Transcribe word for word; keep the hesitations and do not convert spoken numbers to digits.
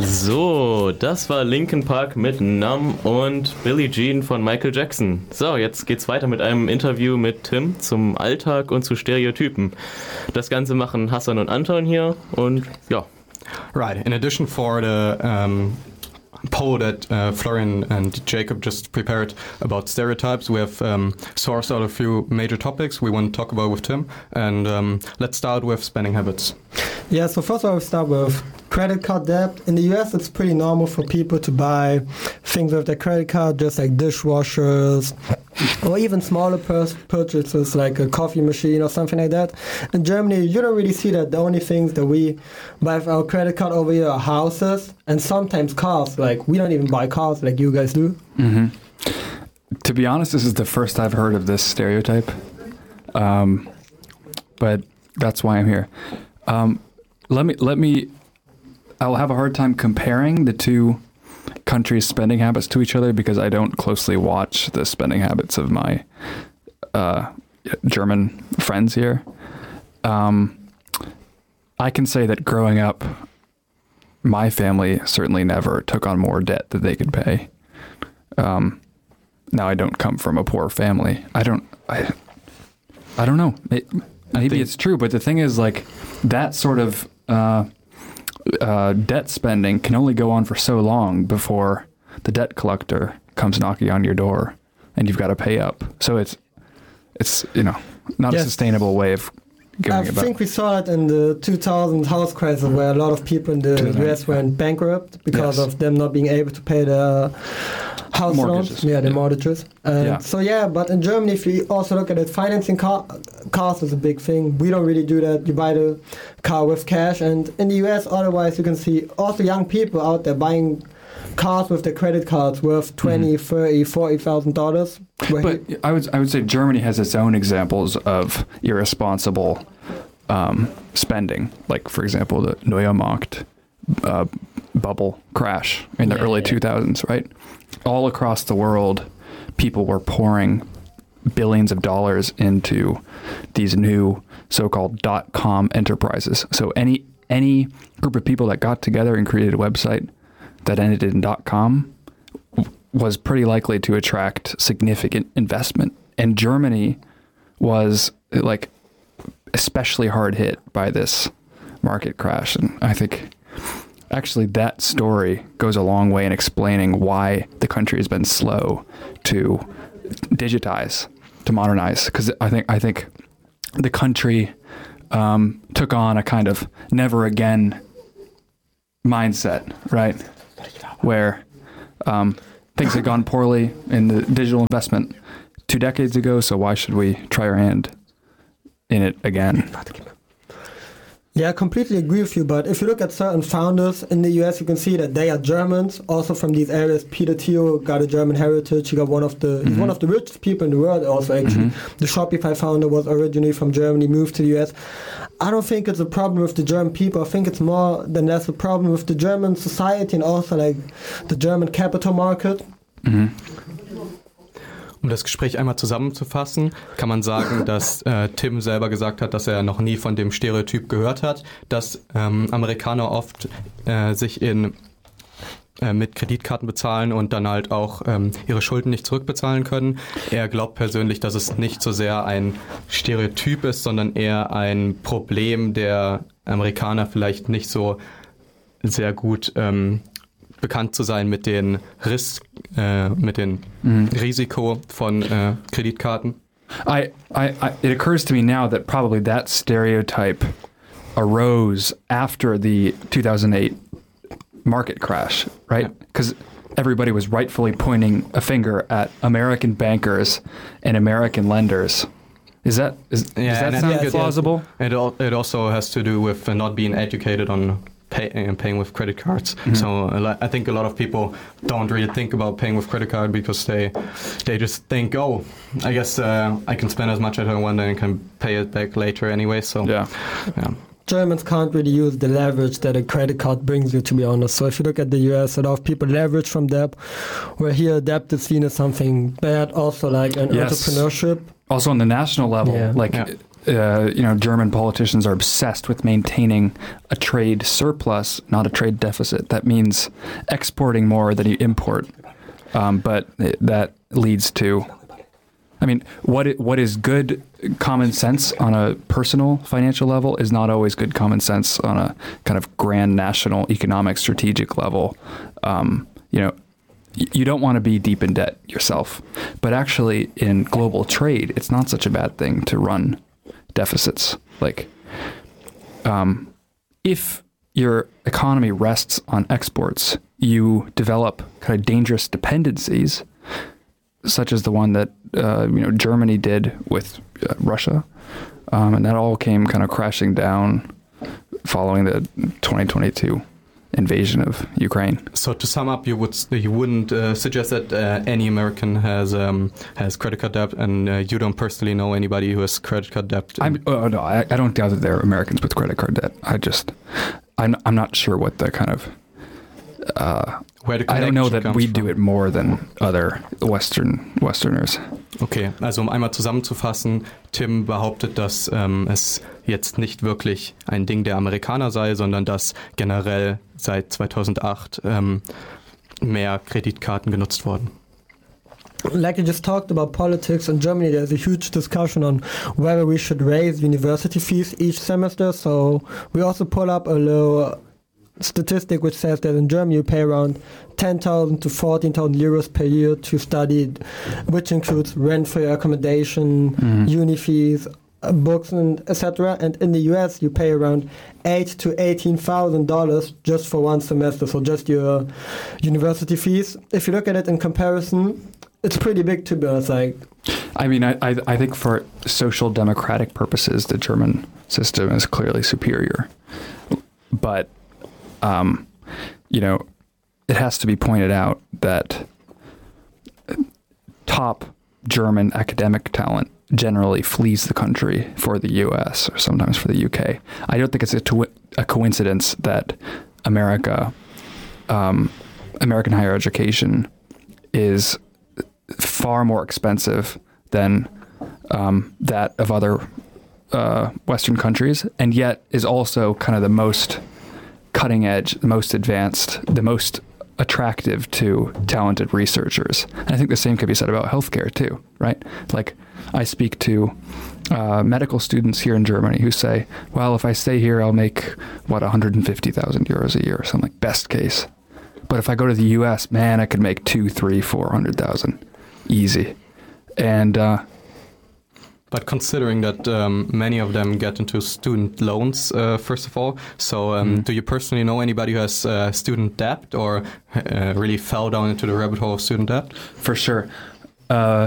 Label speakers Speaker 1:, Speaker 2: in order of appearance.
Speaker 1: So, das war Linkin Park mit Numb und Billie Jean von Michael Jackson. So, jetzt geht's weiter mit einem Interview mit Tim zum Alltag und zu Stereotypen. Das Ganze machen Hassan und Anton hier und ja.
Speaker 2: Right. In addition for the um, poll that uh, Florian and Jacob just prepared about stereotypes, we have um, sourced out a few major topics we want to talk about with Tim. And um, let's start with spending habits.
Speaker 3: Yeah, so first of all, we start with credit card debt. In the U S, it's pretty normal for people to buy things with their credit card, just like dishwashers, or even smaller pur- purchases like a coffee machine or something like that. In Germany, you don't really see that. The only things that we buy with our credit card over here are houses and sometimes cars. Like, we don't even buy cars like you guys do.
Speaker 4: Mm-hmm. To be honest, this is the first I've heard of this stereotype. Um, but that's why I'm here. Um, let me, let me, I'll have a hard time comparing the two countries' spending habits to each other because I don't closely watch the spending habits of my uh, German friends here. Um, I can say that growing up, my family certainly never took on more debt that they could pay. Um, now I don't come from a poor family. I don't, I, I don't know. It, maybe it's true, but the thing is, like, that sort of uh, uh, debt spending can only go on for so long before the debt collector comes knocking on your door and you've got to pay up. So it's, it's you know, not yes. a sustainable way of going
Speaker 3: I
Speaker 4: about.
Speaker 3: think we saw it in the two thousand house crisis where a lot of people in the U S went bankrupt because yes. of them not being able to pay their house
Speaker 4: mortgages.
Speaker 3: loans. Yeah, the yeah. mortgages. And yeah. So yeah, but in Germany, if you also look at it, financing car, cars is a big thing. We don't really do that. You buy the car with cash. And in the U S, otherwise, you can see also young people out there buying cars with their credit cards worth twenty, mm-hmm. thirty, forty thousand dollars.
Speaker 4: But he, I would I would say Germany has its own examples of irresponsible um, spending, like for example the Neumarkt uh, bubble crash in the yeah, early yeah. two thousands, right? All across the world, people were pouring billions of dollars into these new so-called dot-com enterprises. So any any group of people that got together and created a website that ended in .com was pretty likely to attract significant investment. And Germany was like especially hard hit by this market crash. And I think actually that story goes a long way in explaining why the country has been slow to digitize, to modernize. Because I think I think the country um, took on a kind of never again mindset, right? Where um, things had gone poorly in the digital investment two decades ago, so why should we try our hand in it again?
Speaker 3: Yeah, I completely agree with you, but if you look at certain founders in the U S, you can see that they are Germans, also from these areas. Peter Thiel got a German heritage. He got one of the mm-hmm. he's one of the richest people in the world also, actually. Mm-hmm. The Shopify founder was originally from Germany, moved to the U S. I don't think it's a problem with the German people. I think it's more than less a problem with the German society and also like the German capital market.
Speaker 4: Mhm.
Speaker 2: Um das Gespräch einmal zusammenzufassen, kann man sagen, dass äh, Tim selber gesagt hat, dass er noch nie von dem Stereotyp gehört hat, dass ähm, Amerikaner oft äh, sich in äh, mit Kreditkarten bezahlen und dann halt auch ähm, ihre Schulden nicht zurückbezahlen können. Er glaubt persönlich, dass es nicht so sehr ein Stereotyp ist, sondern eher ein Problem der Amerikaner, vielleicht nicht so sehr gut ähm, bekannt zu sein mit den Riss, äh, mit den mm. Risiko von äh, Kreditkarten.
Speaker 4: I, I, I, it occurs to me now that probably that stereotype arose after the two thousand eight market crash, right? Because everybody was rightfully pointing a finger at American bankers and American lenders. Is that is,
Speaker 2: yeah,
Speaker 4: does that sound
Speaker 2: yeah,
Speaker 4: plausible?
Speaker 2: It, it, it also has to do with uh, not being educated on Pay, uh, paying with credit cards. Mm-hmm. So uh, I think a lot of people don't really think about paying with credit card because they they just think, oh, I guess uh, I can spend as much as I want and I can pay it back later anyway. So
Speaker 4: yeah.
Speaker 2: yeah.
Speaker 3: Germans can't really use the leverage that a credit card brings you, to be honest. So if you look at the U S, a lot of people leverage from debt, where here debt is seen as something bad, also like an
Speaker 4: yes.
Speaker 3: entrepreneurship.
Speaker 4: Also on the national level,
Speaker 3: yeah.
Speaker 4: like
Speaker 2: yeah.
Speaker 4: uh, you know, German politicians are obsessed with maintaining a trade surplus, not a trade deficit. That means exporting more than you import, um, but that leads to, I mean, what it, what is good common sense on a personal financial level is not always good common sense on a kind of grand national economic strategic level. Um, you know, you don't want to be deep in debt yourself, but actually in global trade, it's not such a bad thing to run deficits. Like, um, if your economy rests on exports, you develop kind of dangerous dependencies, such as the one that uh, you know Germany did with uh, Russia, um, and that all came kind of crashing down following the twenty twenty-two invasion of Ukraine.
Speaker 2: So to sum up, you would you wouldn't uh, suggest that uh, any American has um, has credit card debt, and uh, you don't personally know anybody who has credit card debt.
Speaker 4: I'm, oh no, I, I don't doubt that there are Americans with credit card debt. I just, I'm I'm not sure what the kind of. Uh,
Speaker 2: Where the
Speaker 4: I don't know that we
Speaker 2: from.
Speaker 4: do it more than other Western Westerners.
Speaker 2: Okay, also um einmal zusammenzufassen, Tim behauptet, dass ähm, es jetzt nicht wirklich ein Ding der Amerikaner sei, sondern dass generell seit zweitausendacht ähm, mehr Kreditkarten genutzt wurden.
Speaker 3: Like you just talked about politics in Germany, there's a huge discussion on whether we should raise university fees each semester. So we also pull up a little statistic which says that in Germany you pay around ten thousand to fourteen thousand euros per year to study, which includes rent for your accommodation, mm-hmm. uni fees, uh, books, and et cetera. And in the U S you pay around eight to eighteen thousand dollars just for one semester, so just your university fees. If you look at it in comparison, it's pretty big, to be honest. Like,
Speaker 4: I mean, I I, I think for social democratic purposes, the German system is clearly superior, but. Um, you know, it has to be pointed out that top German academic talent generally flees the country for the U S or sometimes for the U K. I don't think it's a, to- a coincidence that America, um, American higher education is far more expensive than um, that of other uh, Western countries, and yet is also kind of the most cutting edge, the most advanced, the most attractive to talented researchers. And I think the same could be said about healthcare too, right? Like, I speak to uh, medical students here in Germany who say, well, if I stay here, I'll make, what, one hundred fifty thousand euros a year or something, like best case. But if I go to the U S, man, I could make two, three, four hundred thousand, easy. And uh,
Speaker 2: But considering that um, many of them get into student loans, uh, first of all, so um, mm. do you personally know anybody who has uh, student debt or uh, really fell down into the rabbit hole of student debt?
Speaker 4: For sure. Uh,